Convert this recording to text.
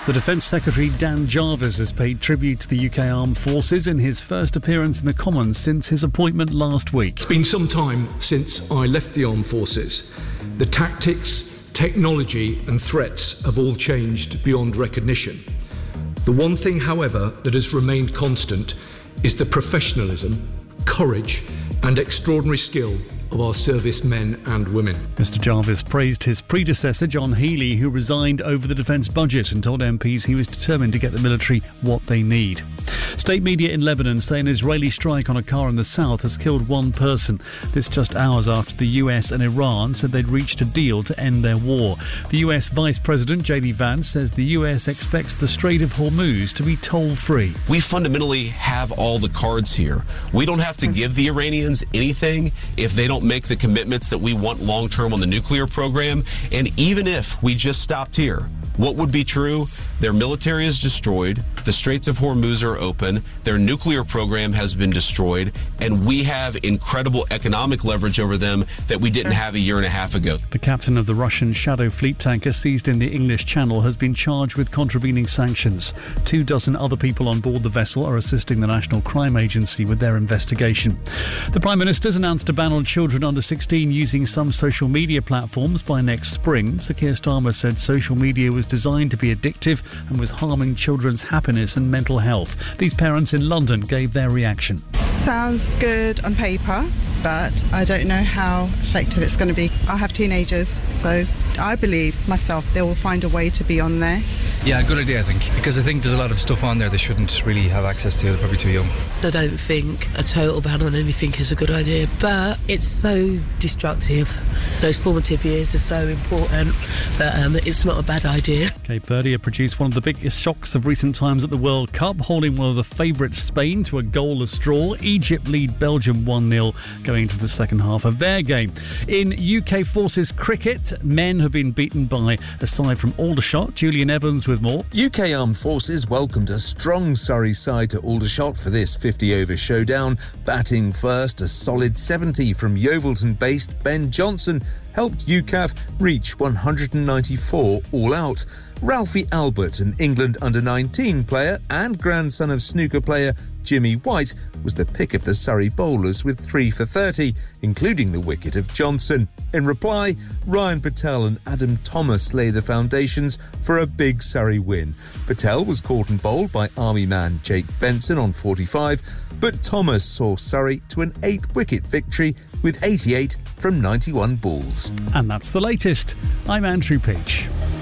The Defence Secretary Dan Jarvis has paid tribute to the UK Armed Forces in his first appearance in the Commons since his appointment last week. It's been some time since I left the Armed Forces. The tactics, technology and threats have all changed beyond recognition. The one thing, however, that has remained constant is the professionalism, courage and extraordinary skill of our servicemen and women. Mr Jarvis praised his predecessor John Healey, who resigned over the defence budget, and told MPs he was determined to get the military what they need. State media in Lebanon say an Israeli strike on a car in the south has killed one person. This just hours after the US and Iran said they'd reached a deal to end their war. The US Vice President J.D. Vance says the US expects the Strait of Hormuz to be toll-free. We fundamentally have all the cards here. We don't have to give the Iranians anything if they don't make the commitments that we want long-term on the nuclear program. And even if we just stopped here, what would be true? Their military is destroyed, the Straits of Hormuz are open, their nuclear program has been destroyed, and we have incredible economic leverage over them that we didn't have a year and a half ago. The captain of the Russian Shadow fleet tanker seized in the English Channel has been charged with contravening sanctions. 24 other people on board the vessel are assisting the National Crime Agency with their investigation. The Prime Minister's announced a ban on children under 16 using some social media platforms by next spring. Sir Keir Starmer said social media was designed to be addictive and was harming children's happiness and mental health. These parents in London gave their reaction. Sounds good on paper, but I don't know how effective it's going to be. I have teenagers, so I believe myself they will find a way to be on there. Yeah, good idea, I think, because I think there's a lot of stuff on there they shouldn't really have access to. They're probably too young. I don't think a total ban on anything is a good idea, but it's so destructive. Those formative years are so important that it's not a bad idea. Cape Verde have produced one of the biggest shocks of recent times at the World Cup, holding one of the favourites Spain to a goalless draw. Egypt lead Belgium 1-0 going into the second half of their game. In UK Forces cricket, men have been beaten by a side from Aldershot. Julian Evans with more. UK Armed Forces welcomed a strong Surrey side to Aldershot for this 50-over showdown. Batting first, a solid 70 from Yeovilton-based Ben Johnson helped UCAV reach 194 all out. Ralphie Albert, an England under-19 player and grandson of snooker player Jimmy White, was the pick of the Surrey bowlers with 3 for 30, including the wicket of Johnson. In reply, Ryan Patel and Adam Thomas lay the foundations for a big Surrey win. Patel was caught and bowled by Army man Jake Benson on 45, but Thomas saw Surrey to an 8-wicket victory with 88 from 91 balls. And that's the latest. I'm Andrew Peach.